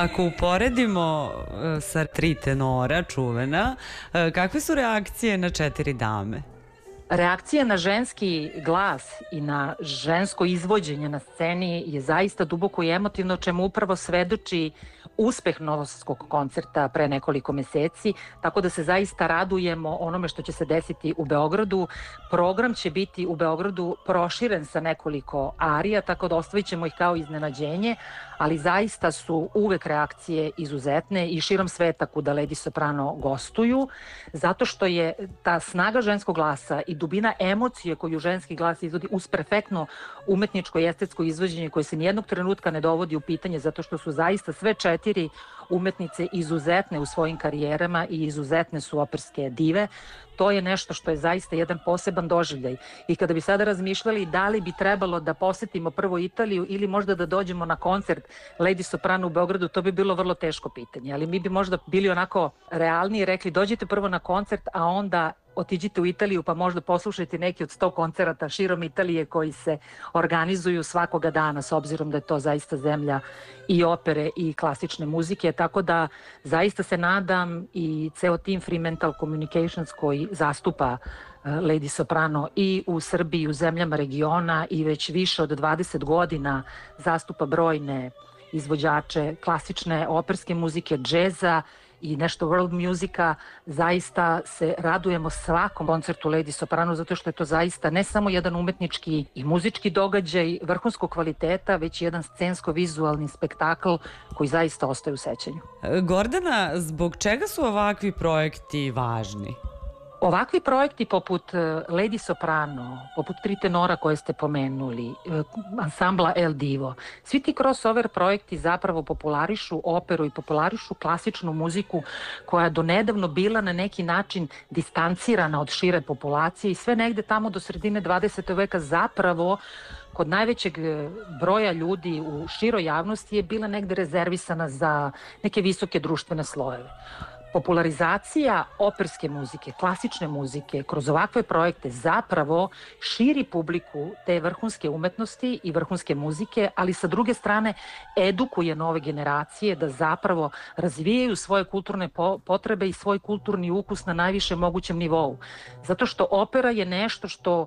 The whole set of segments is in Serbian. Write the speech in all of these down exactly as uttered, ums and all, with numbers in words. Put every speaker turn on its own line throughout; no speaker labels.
Ako uporedimo e, sa tri tenora čuvena, e, kakve su reakcije na četiri dame?
Reakcija na ženski glas i na žensko izvođenje na sceni je zaista duboko i emotivno, čemu upravo svedoči uspeh novosadskog koncerta pre nekoliko meseci, tako da se zaista radujemo onome što će se desiti u Beogradu. Program će biti u Beogradu proširen sa nekoliko arija, tako da ostavit ćemo ih kao iznenađenje, ali zaista su uvek reakcije izuzetne i širom sveta kuda Lady Soprano gostuju, zato što je ta snaga ženskog glasa i dubina emocije koju ženski glas izvodi uz perfektno umetničko i estetsko izvođenje koje se nijednog trenutka ne dovodi u pitanje, zato što su zaista sve četiri umetnice izuzetne u svojim karijerama i izuzetne su operske dive. To je nešto što je zaista jedan poseban doživljaj. I kada bi sada razmišljali da li bi trebalo da posetimo prvo Italiju ili možda da dođemo na koncert Lady Soprano u Beogradu, to bi bilo vrlo teško pitanje. Ali mi bi možda bili onako realni i rekli dođite prvo na koncert, a onda otiđite u Italiju pa možda poslušajte neki od sto koncerata širom Italije koji se organizuju svakoga dana, s obzirom da je to zaista zemlja i opere i klasične muzike, tako da zaista se nadam i ceo tim Fremantle Communications koji zastupa Lady Soprano i u Srbiji, u zemljama regiona i već više od dvadeset godina zastupa brojne izvođače klasične operske muzike, džeza i nešto world musika. Zaista se radujemo svakom koncertu Lady Soprano zato što je to zaista ne samo jedan umetnički i muzički događaj vrhunskog kvaliteta, već jedan scensko-vizualni spektakl koji zaista ostaje u sećanju.
Gordana, zbog čega su ovakvi projekti važni?
Ovakvi projekti poput Lady Soprano, poput tri tenora koje ste pomenuli, ansambla El Divo, svi ti crossover projekti zapravo popularišu operu i popularišu klasičnu muziku koja je donedavno bila na neki način distancirana od šire populacije i sve negde tamo do sredine dvadesetog veka zapravo kod najvećeg broja ljudi u široj javnosti je bila negde rezervisana za neke visoke društvene slojeve. Popularizacija operske muzike, klasične muzike kroz ovakve projekte zapravo širi publiku te vrhunske umetnosti i vrhunske muzike, ali sa druge strane edukuje nove generacije da zapravo razvijaju svoje kulturne potrebe i svoj kulturni ukus na najvišem mogućem nivou. Zato što opera je nešto što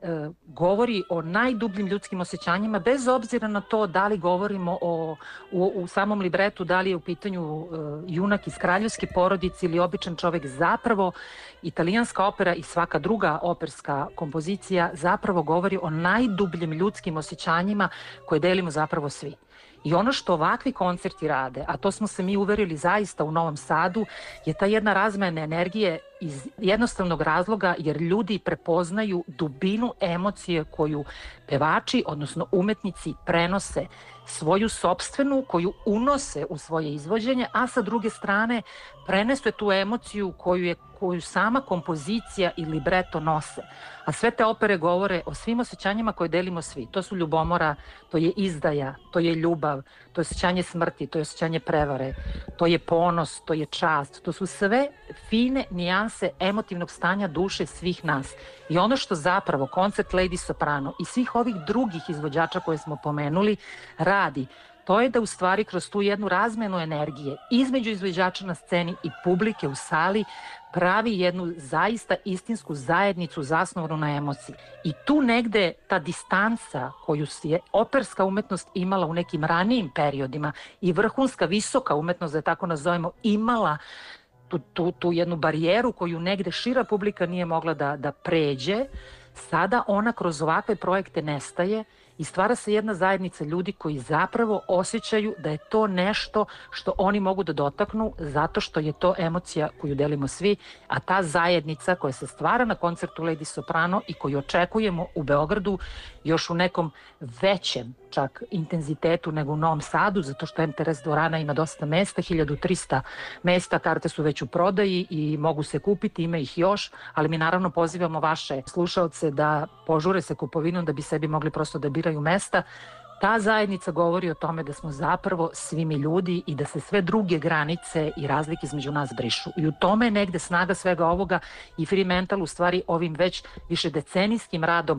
govori o najdubljim ljudskim osjećanjima, bez obzira na to da li govorimo o, u, u samom libretu, da li je u pitanju uh, junak iz kraljevske porodice ili običan čovek. Zapravo, italijanska opera i svaka druga operska kompozicija zapravo govori o najdubljim ljudskim osjećanjima koje delimo zapravo svi. I ono što ovakvi koncerti rade, a to smo se mi uverili zaista u Novom Sadu, je ta jedna razmena energije iz jednostavnog razloga jer ljudi prepoznaju dubinu emocije koju pevači, odnosno umetnici prenose, svoju sopstvenu koju unose u svoje izvođenje, a sa druge strane prenese tu emociju koju je koju sama kompozicija i libreto nose. A sve te opere govore o svim osjećanjima koje delimo svi. To su ljubomora, to je izdaja, to je ljubav, to je osjećanje smrti, to je osjećanje prevare, to je ponos, to je čast. To su sve fine nijanse emotivnog stanja duše svih nas. I ono što zapravo koncert Lady Soprano i svih ovih drugih izvođača koje smo pomenuli radi, to je da u stvari kroz tu jednu razmenu energije između izvođača na sceni i publike u sali pravi jednu zaista istinsku zajednicu zasnovanu na emociji. I tu negde ta distanca koju je operska umetnost imala u nekim ranijim periodima i vrhunska visoka umetnost, da je tako nazovemo, imala tu, tu, tu jednu barijeru koju negde šira publika nije mogla da, da pređe, sada ona kroz ovakve projekte nestaje i stvara se jedna zajednica ljudi koji zapravo osjećaju da je to nešto što oni mogu da dotaknu zato što je to emocija koju delimo svi, a ta zajednica koja se stvara na koncertu Lady Soprano i koju očekujemo u Beogradu još u nekom većem čak intenzitetu nego u Novom Sadu, zato što em te er es dvorana ima dosta mesta, hiljadu trista mesta, karte su već u prodaji i mogu se kupiti, ima ih još, ali mi naravno pozivamo vaše slušaoce da požure se kupovinom da bi sebi mogli prosto da biraju mesta. Ta zajednica govori o tome da smo zapravo svi mi ljudi i da se sve druge granice i razlike između nas brišu. I u tome je negde snaga svega ovoga i Fremantle u stvari ovim već više decenijskim radom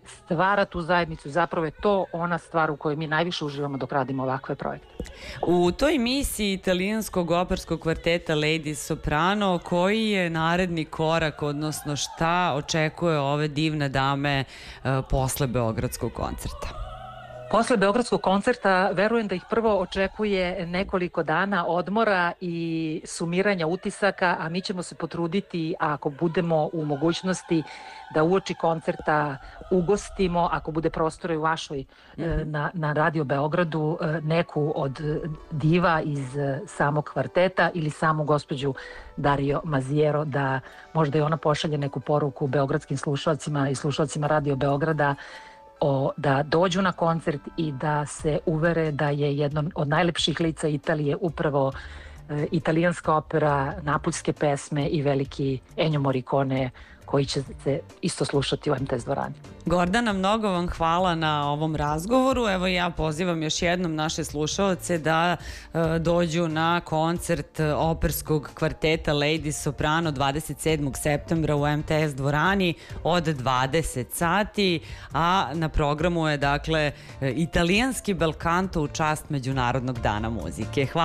stvara tu zajednicu. Zapravo je to ona stvar u kojoj mi najviše uživamo dok radimo ovakve projekte.
U toj misiji italijanskog operskog kvarteta Lady Soprano, koji je naredni korak, odnosno šta očekuje ove divne dame posle Beogradskog koncerta?
Posle Beogradskog koncerta verujem da ih prvo očekuje nekoliko dana odmora i sumiranja utisaka, a mi ćemo se potruditi, ako budemo u mogućnosti, da uoči koncerta ugostimo, ako bude prostora i u vašoj na, na Radio Beogradu, neku od diva iz samog kvarteta ili samu gospođu Dario Maziero, da možda i ona pošalje neku poruku beogradskim slušalcima i slušalcima Radio Beograda O, da dođu na koncert i da se uvere da je jedno od najlepših lica Italije upravo e, italijanska opera, napuljske pesme i veliki Ennio Morricone, koji će se isto slušati u em te es dvorani.
Gordana, mnogo vam hvala na ovom razgovoru. Evo ja pozivam još jednom naše slušaoce da e, dođu na koncert operskog kvarteta Lady Soprano dvadeset sedmog septembra u em te es dvorani od dvadeset sati, a na programu je dakle italijanski bel canto u čast Međunarodnog dana muzike. Hvala.